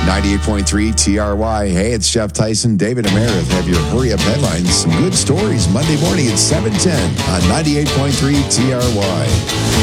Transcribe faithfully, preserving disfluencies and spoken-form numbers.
ninety-eight point three T R Y. Hey, it's Jeff Tyson. David and Meredith have your hurry up headlines. Some good stories Monday morning at seven ten on ninety-eight point three T R Y.